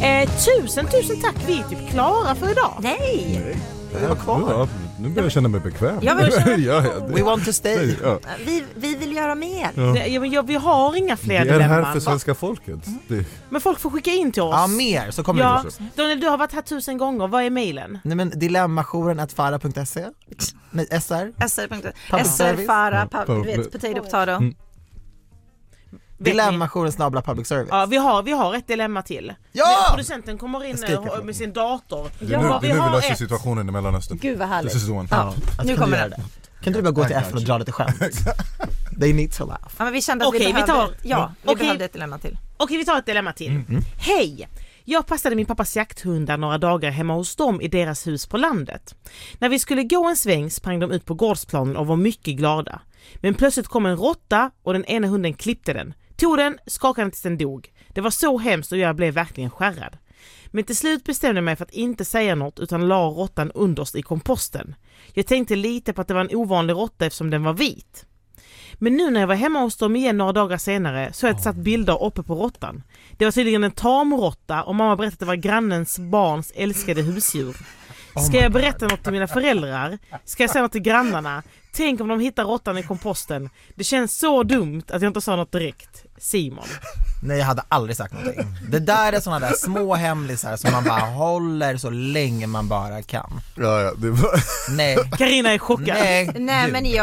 Tusen tack, vi är typ klara för idag. Nej. Det var kvar. Nu börjar jag känna mig bekväm. We want to stay. Ja. Vi vill göra mer. Men vi har inga fler Det är dilemman. här för svenska folket. Men folk får skicka in till oss. Ja, mer så kommer det också. Daniel, du har varit här 1000 gånger. Vad är mejlen? Nej, men dilemmajouren@fara.se. Nej, SR Fara, potato potato. Dilemmajouren / public service. Ja, vi har ett dilemma till. Ja! Producenten kommer in med sin dator. Det är nu vi löser situationen i Mellanöstern. Gud vad härligt. Ja. Nu kommer det. Kan du bara gå till FN och dra lite skämt? They need to laugh. Ja, men vi kände att vi behövde ett dilemma till. Okej, vi tar ett dilemma till. Hej! Jag passade min pappas jakthundar några dagar hemma hos dem i deras hus på landet. När vi skulle gå en sväng sprang de ut på gårdsplanen och var mycket glada. Men plötsligt kom en råtta och den ena hunden klippte den. Tog den, skakade den tills den dog. Det var så hemskt och jag blev verkligen skärrad. Men till slut bestämde jag mig för att inte säga något utan la råttan underst i komposten. Jag tänkte lite på att det var en ovanlig råtta eftersom den var vit. Men nu när jag var hemma hos dem igen några dagar senare så har jag satt bilder uppe på råttan. Det var tydligen en tamråtta och mamma berättade att det var grannens barns älskade husdjur. Ska jag berätta något till mina föräldrar? Ska jag säga något till grannarna? Tänk om de hittar råttan i komposten. Det känns så dumt att jag inte sa något direkt. Simon. Nej, jag hade aldrig sagt någonting. Det där är såna där små hemlisar som man bara håller så länge man bara kan. Ja, det var... Nej. Carina är chockad. Nej, men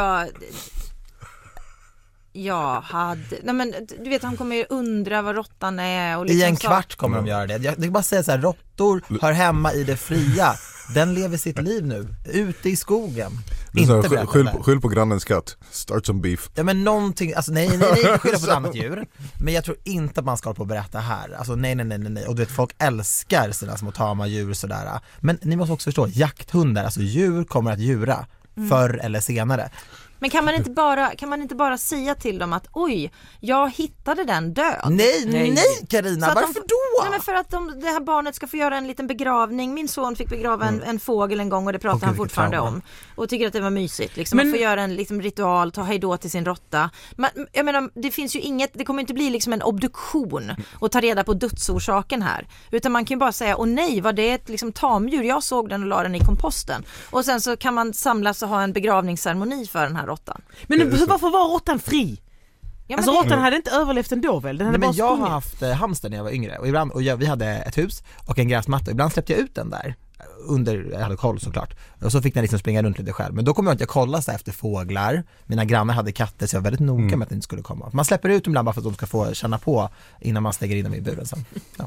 jag hade... Nej, men du vet, han kommer ju undra vad råttan är. Och liksom i en kvart kommer de göra det. Jag kan bara säga så här, råttor hör hemma i det fria. Den lever sitt liv nu. Ute i skogen. Inte skyll på grannens katt. Start some beef. Ja, men någonting, alltså nej, skylla på ett annat djur. Men jag tror inte att man ska på att berätta här. Alltså nej. Och du vet, folk älskar sina små tama djur sådär. Men ni måste också förstå, jakthundar, alltså djur kommer att djura förr eller senare. Men kan man inte bara säga till dem att oj, jag hittade den död? Nej Carina, varför då? Nej, men för att det här barnet ska få göra en liten begravning. Min son fick begrava en fågel en gång och det pratar han fortfarande om. Och tycker att det var mysigt. Liksom, men, att få göra en liksom, ritual, ta hejdå till sin råtta. Men jag menar, det finns ju inget, det kommer inte bli liksom en obduktion och ta reda på dödsorsaken här. Utan man kan ju bara säga, åh nej, var det ett liksom, tamdjur? Jag såg den och la den i komposten. Och sen så kan man samlas och ha en begravningsceremoni för den här råttan. Men varför var råttan fri? Ja, alltså råttan hade inte överlevt ändå väl? Den hade bara jag har haft hamster när jag var yngre och vi hade ett hus och en gräsmatta. Ibland släppte jag ut den där jag hade koll såklart. Och så fick den liksom springa runt lite själv. Men då kom jag att jag kollade så efter fåglar. Mina grannar hade katter så jag var väldigt noga med att den inte skulle komma. Man släpper ut dem ibland bara för att de ska få känna på innan man stänger in dem i buren sen. Ja.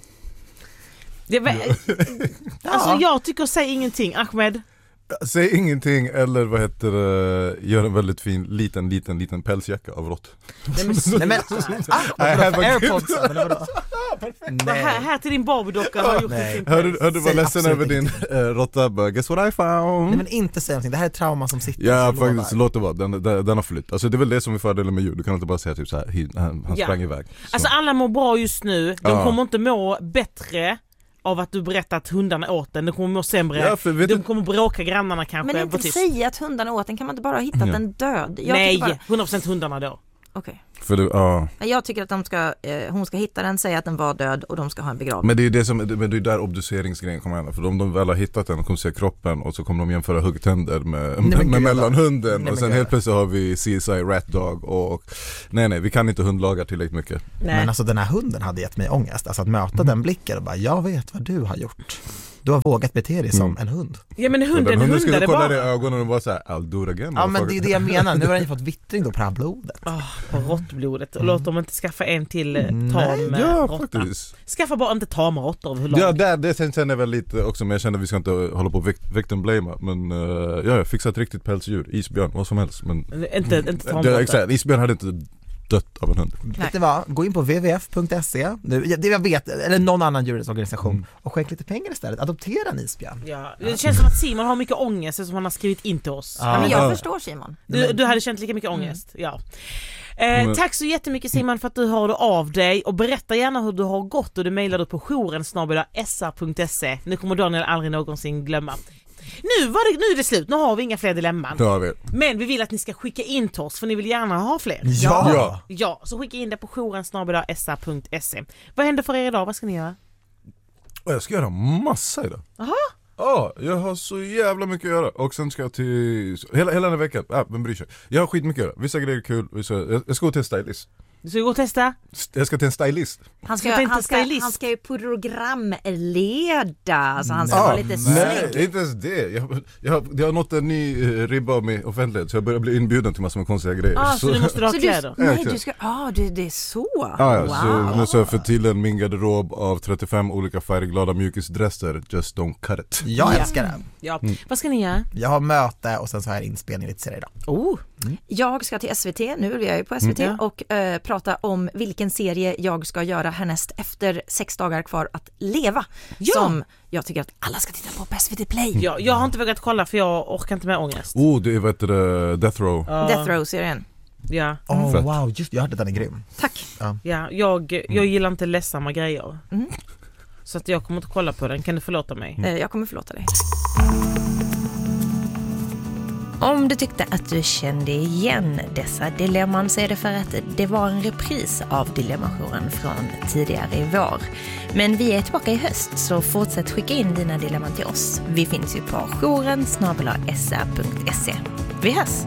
Alltså jag tycker säg ingenting, Ahmed. Säg ingenting eller gör en väldigt fin liten pälsjacka av rått. Nej men AirPods här till din Barbie-docka har gjort en hör du var ledsen över din råtta. Guess what I found? Nej men inte säga någonting. Det här är trauma som sitter. Ja faktiskt, låt det vara. Den har flytt. Alltså det är väl det som är fördelen med djur. Du kan inte bara säga typ så här han sprang iväg. Så. Alltså alla mår bra just nu. De kommer inte må bättre av att du berättar att hundarna åt den. De kommer må sämre. De kommer bråka grannarna kanske. Men inte säga att hundarna åt den. Kan man inte bara ha hittat den död? Nej, 100% hundarna då. Okej. Jag tycker att hon ska hitta den, säga att den var död och de ska ha en begravning. Men det är det där obduceringsgrejen kommer hända. För om de väl har hittat den och kommer se kroppen och så kommer de jämföra huggtänder med mellanhunden och sen helt plötsligt har vi CSI Rat Dog och nej vi kan inte hundlaga tillräckligt mycket. Nej. Men alltså den här hunden hade gett mig ångest. Alltså att möta den blicken och bara, jag vet vad du har gjort. Du har vågat bete dig som en hund. Ja men hunden skulle kolla dig i ögonen och bara så här, I'll do it again. Ja men det är det jag menar. Nu har den fått vittring då på det här blodet. På råttblodet. Och låt dem inte skaffa en till tam råtta. Skaffa bara inte tam råttor överhuvudtaget. Ja det sen är väl lite också, men jag känner att vi ska inte hålla på victim blame. Men jag fixar ett riktigt pälsdjur, isbjörn, vad som helst. Men inte tam råtta. Isbjörn hade inte dött av en hund. Vet du vad? Gå in på wwf.se det jag vet, eller någon annan djurrättsorganisation och skänk lite pengar istället. Adoptera en isbjörn. Ja, det känns som att Simon har mycket ångest som han har skrivit in till oss. Men jag förstår Simon. Du hade känt lika mycket ångest. Ja. Tack så jättemycket Simon för att du hörde av dig och berätta gärna hur du har gått och du mejlade på jouren@sr.se. Nu kommer Daniel aldrig någonsin glömma. Nu är det slut, nu har vi inga fler dilemman. Men vi vill att ni ska skicka in till oss för ni vill gärna ha fler. Ja, så skicka in det på jouren@sr.se. Vad händer för er idag? Vad ska ni göra? Och jag ska göra massa idag. Aha. Ja, jag har så jävla mycket att göra. Och sen ska jag till hela den här veckan. Vem bryr sig? Jag har skitmycket att göra. Vissa grejer är kul. Jag ska gå till en stylist. Du ska gå och testa? Jag ska till en stylist. Han ska ju programleda, så han ska vara lite snygg. Nej, inte ens det. Jag har nått en ny ribba med offentlighet, så jag börjar bli inbjuden till massor med konstiga grejer. Så du måste ha kläder? Nej, du ska, det är så. Wow. Så nu så jag för till en min garderob av 35 olika färgglada mjukisdresser. Just don't cut it. Jag älskar det. Ja. Vad ska ni göra? Jag har möte och sen så har jag inspelning lite senare idag. Jag ska till SVT, nu är jag ju på SVT och prata om vilken serie jag ska göra härnäst efter 6 dagar kvar att leva. Som jag tycker att alla ska titta på SVT Play. Ja, jag har inte vågat kolla för jag orkar inte med ångest. Det är Death Row. Death Row-serien. Ja. Wow, just jag hörde att den är grym. Tack. Ja, jag gillar inte ledsamma grejer. Så att jag kommer inte kolla på den. Kan du förlåta mig? Jag kommer förlåta dig. Om du tyckte att du kände igen dessa dilemman så är det för att det var en repris av Dilemmajouren från tidigare i vår. Men vi är tillbaka i höst, så fortsätt skicka in dina dilemman till oss. Vi finns ju på jouren@sr.se. Vi hörs!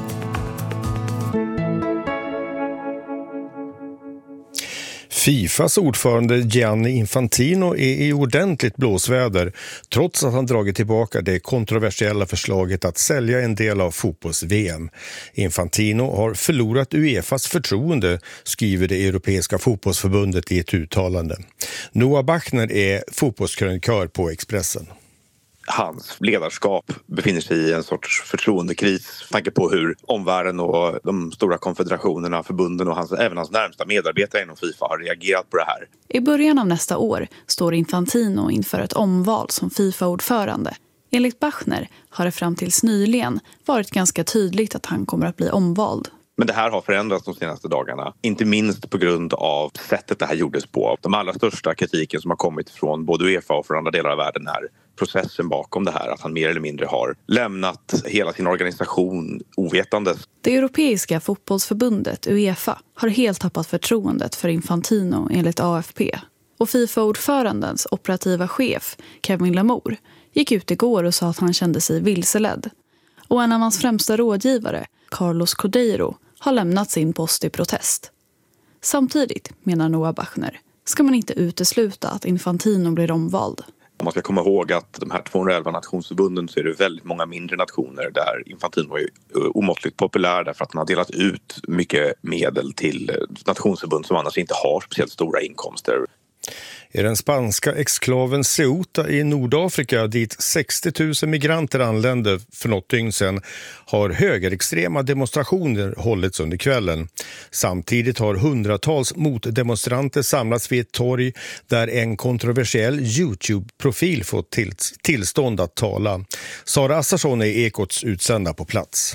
Fifas ordförande Gianni Infantino är i ordentligt blåsväder trots att han dragit tillbaka det kontroversiella förslaget att sälja en del av fotbolls-VM. Infantino har förlorat UEFAs förtroende, skriver det Europeiska fotbollsförbundet i ett uttalande. Noah Bachner är fotbollskrönikör på Expressen. Hans ledarskap befinner sig i en sorts förtroendekris. Tanke på hur omvärlden och de stora konfederationerna, förbunden och även hans närmsta medarbetare inom FIFA har reagerat på det här. I början av nästa år står Infantino inför ett omval som FIFA-ordförande. Enligt Bachner har det fram tills nyligen varit ganska tydligt att han kommer att bli omvald. Men det här har förändrats de senaste dagarna. Inte minst på grund av sättet det här gjordes på. De allra största kritiken som har kommit från både UEFA och från andra delar av världen är processen bakom det här. Att han mer eller mindre har lämnat hela sin organisation ovetandes. Det europeiska fotbollsförbundet UEFA har helt tappat förtroendet för Infantino enligt AFP. Och FIFA-ordförandens operativa chef Kevin Lamour gick ut igår och sa att han kände sig vilseledd. Och en av hans främsta rådgivare, Carlos Cordeiro, har lämnat sin post i protest. Samtidigt, menar Noah Bachner, ska man inte utesluta att Infantino blir omvald. Om man ska komma ihåg att de här 211 nationsförbunden så är det väldigt många mindre nationer där Infantino är omåttligt populär därför att han har delat ut mycket medel till nationsförbund som annars inte har speciellt stora inkomster. I den spanska exklaven Ceuta i Nordafrika, dit 60 000 migranter anlände för något dygn sedan, har högerextrema demonstrationer hållits under kvällen. Samtidigt har hundratals motdemonstranter samlats vid ett torg där en kontroversiell YouTube-profil fått tillstånd att tala. Sara Assarsson är Ekots utsända på plats.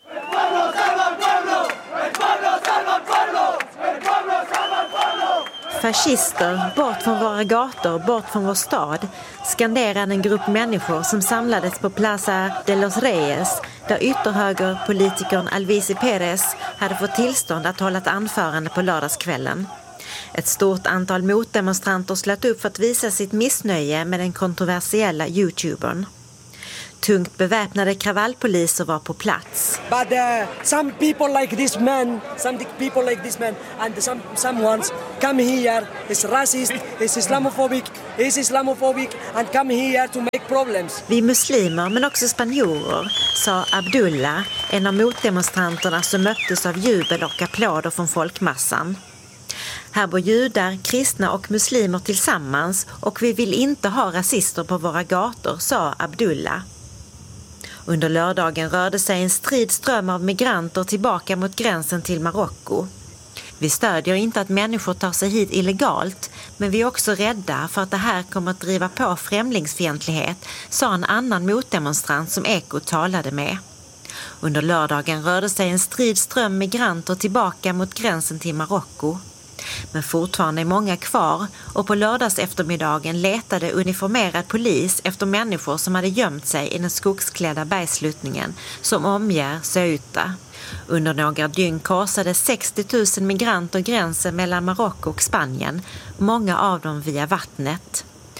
Fascister, bort från våra gator, bort från vår stad, skanderade en grupp människor som samlades på Plaza de los Reyes, där ytterhögerpolitikern Alvise Perez hade fått tillstånd att hålla ett anförande på lördagskvällen. Ett stort antal motdemonstranter slöt upp för att visa sitt missnöje med den kontroversiella YouTubern. Tungt beväpnade kravallpoliser var på plats. But some people like this man and some ones come here is racist, is Islamophobic and come here to make problems. Vi muslimer men också spanjorer, sa Abdullah, en av motdemonstranterna som möttes av jubel och applåder från folkmassan. Här bor judar, kristna och muslimer tillsammans och vi vill inte ha rasister på våra gator, sa Abdullah. Under lördagen rörde sig en strid ström av migranter tillbaka mot gränsen till Marocko. Vi stödjer inte att människor tar sig hit illegalt, men vi är också rädda för att det här kommer att driva på främlingsfientlighet, sa en annan motdemonstrant som Eko talade med. Under lördagen rörde sig en strid ström migranter tillbaka mot gränsen till Marocko. Men fortfarande är många kvar och på lördags eftermiddagen letade uniformerad polis efter människor som hade gömt sig i den skogsklädda bergsluttningen som omger Ceuta. Under några dygn korsade 60 000 migranter gränsen mellan Marocko och Spanien, många av dem via vattnet.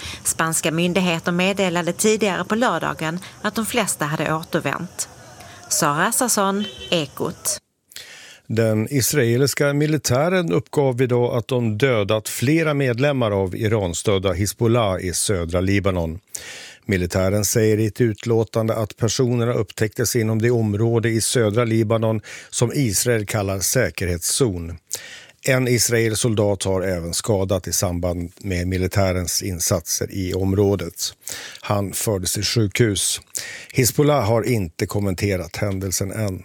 Spanska myndigheter meddelade tidigare på lördagen att de flesta hade återvänt. Sara Sasson, Ekot. Den israeliska militären uppgav idag att de dödat flera medlemmar av Iranstödda Hezbollah i södra Libanon. Militären säger i ett utlåtande att personerna upptäcktes inom det område i södra Libanon som Israel kallar säkerhetszon. En israelisk soldat har även skadat i samband med militärens insatser i området. Han fördes till sjukhus. Hezbollah har inte kommenterat händelsen än.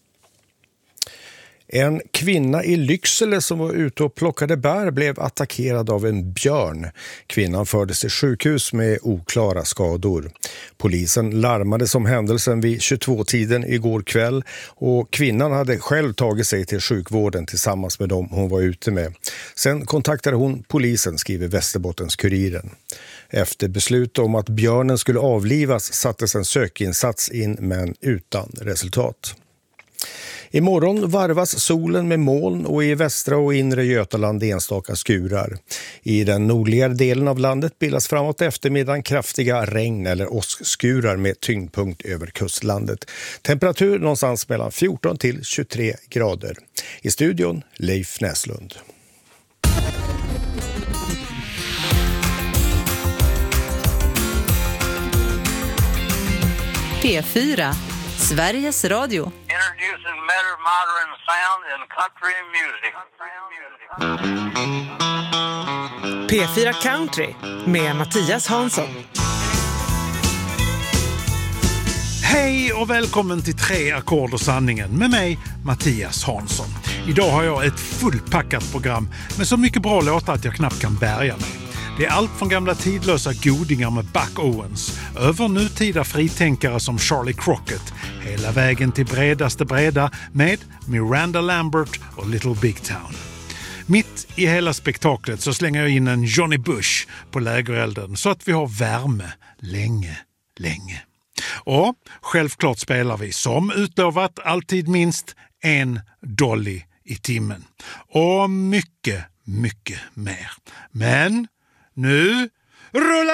En kvinna i Lycksele som var ute och plockade bär blev attackerad av en björn. Kvinnan fördes till sjukhus med oklara skador. Polisen larmade om händelsen vid 22-tiden igår kväll och kvinnan hade själv tagit sig till sjukvården tillsammans med dem hon var ute med. Sen kontaktade hon polisen, skriver Västerbottens-Kuriren. Efter beslut om att björnen skulle avlivas sattes en sökinsats in men utan resultat. Imorgon varvas solen med moln och i västra och inre Götaland enstaka skurar. I den nordligare delen av landet bildas framåt eftermiddagen kraftiga regn- eller åskskurar med tyngdpunkt över kustlandet. Temperatur någonstans mellan 14 till 23 grader. I studion Leif Näslund. P4, Sveriges Radio. Introducing better modern sound in country music. P4 Country med Mattias Hansson. Hej och välkommen till 3 ackord och sanningen med mig, Mattias Hansson. Idag har jag ett fullpackat program med så mycket bra låtar att jag knappt kan bärga mig. Det är allt från gamla tidlösa godingar med Buck Owens, över nutida fritänkare som Charlie Crockett, hela vägen till bredaste breda med Miranda Lambert och Little Big Town. Mitt i hela spektaklet så slänger jag in en Johnny Bush på lägerelden så att vi har värme länge. Och självklart spelar vi som utlovat alltid minst en dolly i timmen. Och mycket mer. Men nu rullar